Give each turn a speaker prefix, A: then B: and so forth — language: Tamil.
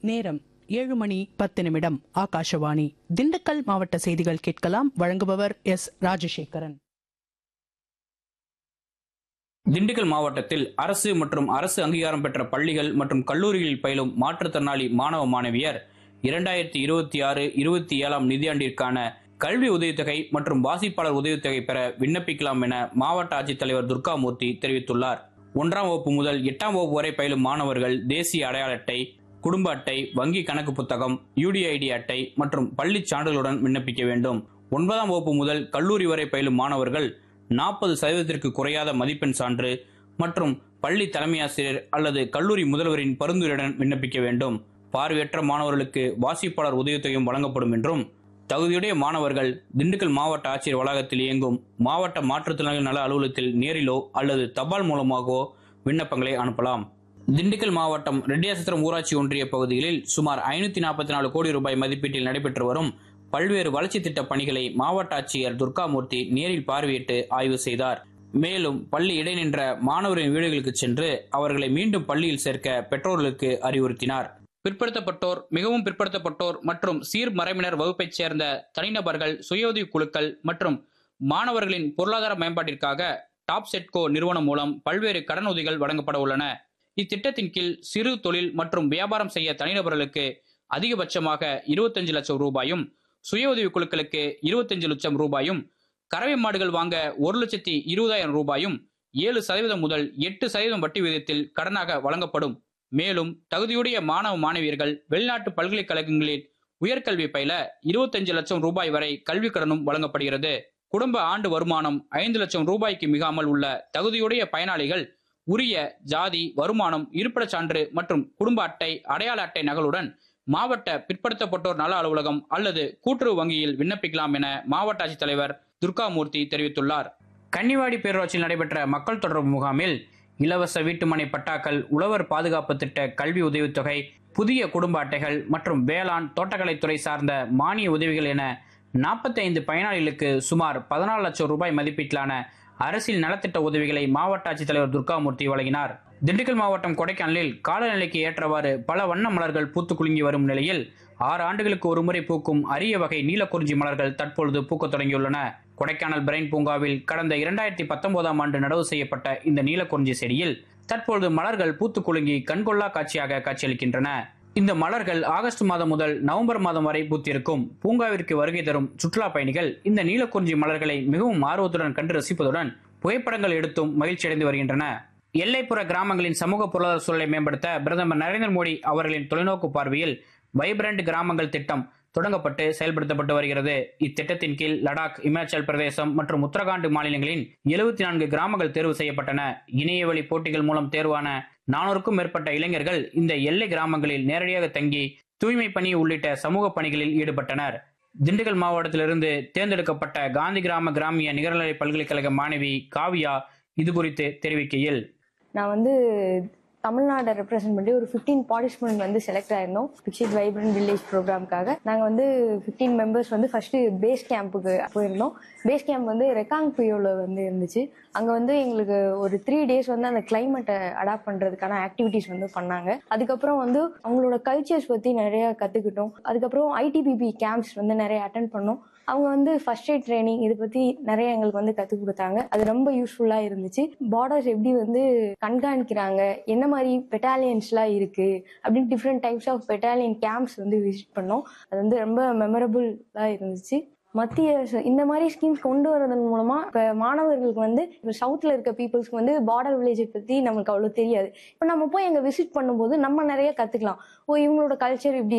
A: நேரம் 7:10 ஆகாஷவாணி. திண்டுக்கல் மாவட்ட செய்திகள் கேட்கலாம். வழங்குபவர் எஸ். ராஜசேகரன்.
B: திண்டுக்கல் மாவட்டத்தில் அரசு மற்றும் அரசு அங்கீகாரம் பெற்ற பள்ளிகள் மற்றும் கல்லூரிகளில் பயிலும் மாற்றுத்திறனாளி மாணவ மாணவியர் 2026-27 நிதியாண்டிற்கான கல்வி உதவித்தொகை மற்றும் வாசிப்பாளர் உதவித்தொகை பெற விண்ணப்பிக்கலாம் என மாவட்ட ஆட்சித்தலைவர் துர்காமூர்த்தி தெரிவித்துள்ளார். 1ஆம் வகுப்பு முதல் 8ஆம் வகுப்பு வரை பயிலும் மாணவர்கள் தேசிய அடையாள அட்டை, குடும்ப அட்டை, வங்கி கணக்கு புத்தகம், UDID அட்டை மற்றும் பள்ளி சான்றிதழுடன் விண்ணப்பிக்க வேண்டும். 9ஆம் வகுப்பு முதல் கல்லூரி வரை பயிலும் மாணவர்கள் 40% குறையாத மதிப்பெண் சான்று மற்றும் பள்ளி தலைமையாசிரியர் அல்லது கல்லூரி முதல்வரின் பரிந்துரையுடன் விண்ணப்பிக்க வேண்டும். பார்வையற்ற மாணவர்களுக்கு வாசிப்பாளர் உதவித்தொகையும் வழங்கப்படும் என்றும், தகுதியுடைய மாணவர்கள் திண்டுக்கல் மாவட்ட ஆட்சியர் வளாகத்தில் இயங்கும் மாவட்ட மாற்றுத்திறனாளிகள் நல அலுவலகத்தில் நேரிலோ அல்லது தபால் மூலமாகவோ விண்ணப்பங்களை அனுப்பலாம். திண்டுக்கல் மாவட்டம் ரெட்டியாசத்திரம் ஊராட்சி ஒன்றிய பகுதிகளில் சுமார் 544 கோடி ரூபாய் மதிப்பீட்டில் நடைபெற்று வரும் பல்வேறு வளர்ச்சி திட்ட பணிகளை மாவட்ட ஆட்சியர் துர்காமூர்த்தி நேரில் பார்வையிட்டு ஆய்வு செய்தார். மேலும் பள்ளி இடைநின்ற மாணவரின் வீடுகளுக்கு சென்று அவர்களை மீண்டும் பள்ளியில் சேர்க்க பெற்றோர்களுக்கு அறிவுறுத்தினார். பிற்படுத்தப்பட்டோர், மிகவும் பிற்படுத்தப்பட்டோர் மற்றும் சீர்மரபினர் வகுப்பைச் சேர்ந்த தனிநபர்கள், சுய உதவி குழுக்கள் மற்றும் மாணவர்களின் பொருளாதார மேம்பாட்டிற்காக டாப் செட்கோ நிறுவனம் மூலம் பல்வேறு கடன் உதவிகள் வழங்கப்பட உள்ளன. இத்திட்டத்தின் கீழ் சிறு தொழில் மற்றும் வியாபாரம் செய்ய தனிநபர்களுக்கு அதிகபட்சமாக 25 லட்சம் ரூபாயும், சுய உதவி குழுக்களுக்கு 25 லட்சம் ரூபாயும், கறவை மாடுகள் வாங்க 1,20,000 ரூபாயும் 7% முதல் 8% வட்டி விகிதத்தில் கடனாக வழங்கப்படும். மேலும் தகுதியுடைய மாணவ மாணவியர்கள் வெளிநாட்டு பல்கலைக்கழகங்களில் உயர்கல்வி பயில 25 லட்சம் ரூபாய் வரை கல்வி கடனும் வழங்கப்படுகிறது. குடும்ப ஆண்டு வருமானம் 5 லட்சம் ரூபாய்க்கு மிகாமல் உள்ள தகுதியுடைய பயனாளிகள் உரிய ஜாதி, வருமானம், இருப்பிடச் சான்று மற்றும் குடும்ப அட்டை, அடையாள அட்டை நகலுடன் மாவட்ட பிற்படுத்தப்பட்டோர் நல அலுவலகம் அல்லது கூட்டுறவு வங்கியில் விண்ணப்பிக்கலாம் என மாவட்ட ஆட்சித்தலைவர் துர்காமூர்த்தி தெரிவித்துள்ளார். கன்னிவாடி பேரூராட்சியில் நடைபெற்ற மக்கள் தொடர்பு முகாமில் இலவச வீட்டுமனை பட்டாக்கள், உழவர் பாதுகாப்பு திட்ட கல்வி உதவித்தொகை, புதிய குடும்ப அட்டைகள் மற்றும் வேளாண், தோட்டக்கலைத்துறை சார்ந்த மானிய உதவிகள் என 45 பயனாளிகளுக்கு சுமார் 14 லட்சம் ரூபாய் மதிப்பீட்டிலான அரசியல் நலத்திட்ட உதவிகளை மாவட்ட ஆட்சித்தலைவர் துர்காமூர்த்தி வழங்கினார். திண்டுக்கல் மாவட்டம் கொடைக்கானலில் காலநிலைக்கு ஏற்றவாறு பல வண்ண மலர்கள் பூத்து குலுங்கி வரும் நிலையில் 6 ஆண்டுகளுக்கு ஒருமுறை பூக்கும் அரிய வகை நீலக்குறிஞ்சி மலர்கள் தற்பொழுது பூக்க தொடங்கியுள்ளன. கொடைக்கானல் பிரைன் பூங்காவில் கடந்த 2019ஆம் ஆண்டு நடவு செய்யப்பட்ட இந்த நீலக்குறிஞ்சி செடியில் தற்பொழுது மலர்கள் பூத்து குலுங்கி கண்கொள்ளா காட்சியாக காட்சியளிக்கின்றன. இந்த மலர்கள் ஆகஸ்ட் மாதம் முதல் நவம்பர் மாதம் வரை பூத்திருக்கும். பூங்காவிற்கு வருகை தரும் சுற்றுலா பயணிகள் இந்த நீலக்குறிஞ்சி மலர்களை மிகவும் ஆர்வத்துடன் கண்டு ரசிப்பதுடன் புகைப்படங்கள் எடுத்தும் மகிழ்ச்சியடைந்து வருகின்றன. எல்லைப்புற கிராமங்களின் சமூக பொருளாதார சூழலை மேம்படுத்த பிரதமர் நரேந்திர மோடி அவர்களின் தொலைநோக்கு பார்வையில் வைப்ரண்ட் கிராமங்கள் திட்டம் தொடங்கப்பட்டு செயல்படுத்தப்பட்டு வருகிறது. இத்திட்டத்தின் கீழ் லடாக், இமாச்சல் பிரதேசம் மற்றும் உத்தரகாண்ட் மாநிலங்களின் 74 கிராமங்கள் தேர்வு செய்யப்பட்டன. இணையவழி போட்டிகள் மூலம் தேர்வான 400க்கும் மேற்பட்ட இளைஞர்கள் இந்த எல்லை கிராமங்களில் நேரடியாக தங்கி தூய்மை பணி உள்ளிட்ட சமூக பணிகளில் ஈடுபட்டனர். திண்டுக்கல் மாவட்டத்திலிருந்து தேர்ந்தெடுக்கப்பட்ட காந்தி கிராம கிராமிய நிகர்நிலை பல்கலைக்கழக மாணவி காவியா இது குறித்து தெரிவிக்கையில்,
C: நான் தமிழ்நாடு ரெப்ரசென்ட் பண்ணி ஒரு 15 பார்ட்டிசிபென்ட் செலக்ட் ஆயிருந்தோம். பிக்ஷித் vibrant village ப்ரோக்ராம்காக. நாங்கள் 15 மெம்பர்ஸ் ஃபர்ஸ்ட் பேஸ் கேம்புக்கு போயிருந்தோம். பேஸ் கேம்ப் ரெக்காங் பியோல இருந்துச்சு. அங்கே எங்களுக்கு ஒரு 3 டேஸ் அந்த கிளைமேட்டை அடாப்ட் பண்ணுறதுக்கான ஆக்டிவிட்டிஸ் பண்ணாங்க. அதுக்கப்புறம் அவங்களோட கல்ச்சர்ஸ் பற்றி நிறைய கற்றுக்கிட்டோம். அதுக்கப்புறம் ITBP கேம்ப்ஸ் நிறைய அட்டென்ட் பண்ணோம். அவங்க ஃபர்ஸ்ட் எய்ட் ட்ரைனிங் இதை பற்றி நிறைய எங்களுக்கு கற்றுக் கொடுத்தாங்க. அது ரொம்ப யூஸ்ஃபுல்லாக இருந்துச்சு. பார்டர்ஸ் எப்படி கண்காணிக்கிறாங்க, என்ன மாதிரி பெட்டாலியன்ஸ்லாம் இருக்கு அப்படின்னு different types of battalion camps visit பண்ணோம். அது ரொம்ப மெமரபுளாக இருந்துச்சு. மத்திய இந்த மாதிரி ஸ்கீம்ஸ் கொண்டு வரதன் மூலமா இப்ப மாணவர்களுக்கு இப்ப சவுத்ல இருக்க பீப்புள்ஸ்க்கு பார்டர் வில்லேஜை பத்தி நம்மளுக்கு அவ்வளவு தெரியாது. இப்ப நம்ம போய் அங்க விசிட் பண்ணும்போது நம்ம நிறைய கத்துக்கலாம். ஓ, இவங்களோட கல்ச்சர் இப்படி